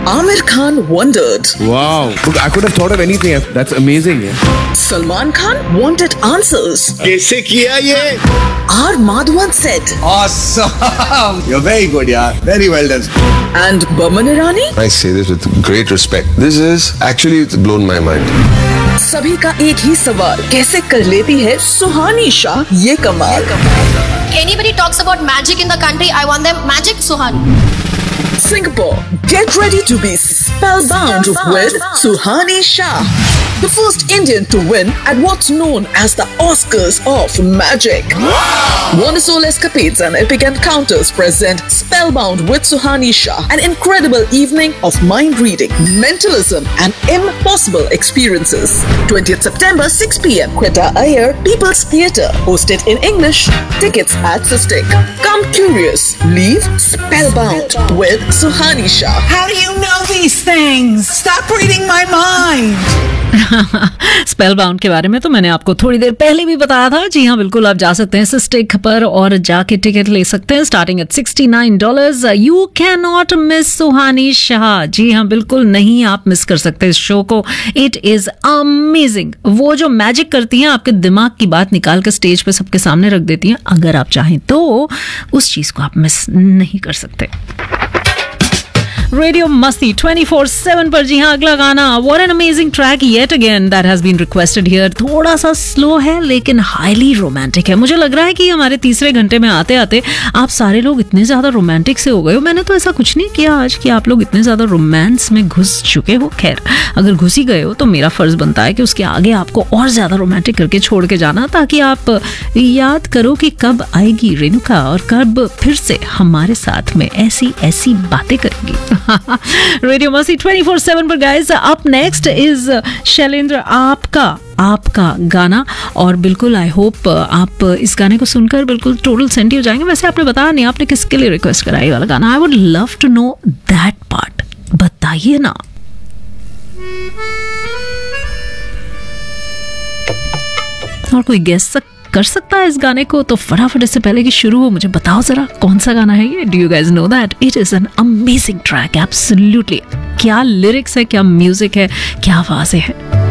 Amir Khan wondered. Wow. Look, I could have thought of anything. That's amazing. Yeah. Salman Khan wanted answers. कैसे किया ये? R. Madhavan said. Awesome. You're very good, yaar. Very well done. And Boman Irani? I say this with great respect. This is actually it's blown my mind. सभी का एक ही सवाल, कैसे कर लेती है सुहानी शाह ये कमाल? Anybody talks about magic in the country, I want them magic Suhani. Singapore, get ready to be spellbound with Suhani Shah, the first Indian to win at what's known as the Oscars of Magic. Wonderful escapades and epic encounters present Spellbound with Suhani Shah, an incredible evening of mind reading, mentalism, and impossible experiences. 20th September, 6 p.m. Quetta Iyer, People's Theatre, hosted in English. Tickets at Sistek. Come curious, leave spellbound with Suhani Shah. How do you know these things? Stop reading my mind. स्पेलबाउंड के बारे में तो मैंने आपको थोड़ी देर पहले भी बताया था। जी हाँ, बिल्कुल आप जा सकते हैं सिस्टिक पर और जाके टिकट ले सकते हैं starting at $69। You can not miss सुहानी शाह। जी हाँ, बिल्कुल नहीं आप मिस कर सकते इस शो को। It is amazing. वो जो मैजिक करती हैं, आपके दिमाग की बात निकाल कर स्टेज पे सबके सामने रख देती हैं। अगर आप चाहें तो उस चीज को आप मिस नहीं कर सकते। रेडियो मस्ती 24/7 पर। जी हाँ, अगला गाना what an amazing track yet again that has been requested here. थोड़ा सा स्लो है लेकिन हाईली रोमांटिक है। मुझे लग रहा है कि हमारे तीसरे घंटे में आते आते आप सारे लोग इतने ज्यादा रोमांटिक से हो गए हो। मैंने तो ऐसा कुछ नहीं किया आज कि आप लोग इतने ज्यादा रोमांस में घुस चुके हो। खैर, अगर घुस ही गए हो तो मेरा फर्ज बनता है कि उसके आगे आपको और ज्यादा रोमांटिक करके छोड़ के जाना, ताकि आप याद करो कि कब आएगी रेणुका और कब फिर से हमारे साथ में ऐसी ऐसी बातें करेंगी। रेडियो मस्ती 24/7 पर guys. Up next is Shailendra आपका गाना, और बिल्कुल आई होप आप इस गाने को सुनकर बिल्कुल टोटल सेंटी हो जाएंगे। वैसे आपने बताया नहीं आपने किसके लिए रिक्वेस्ट करा ये वाला गाना। I would love to know that part, बताइए ना। और कोई गेस कर सकता है इस गाने को? तो फटाफट इससे पहले कि शुरू हो मुझे बताओ जरा कौन सा गाना है ये। Do you guys know that it is an amazing track? Absolutely. क्या लिरिक्स है, क्या म्यूजिक है, क्या आवाजें हैं।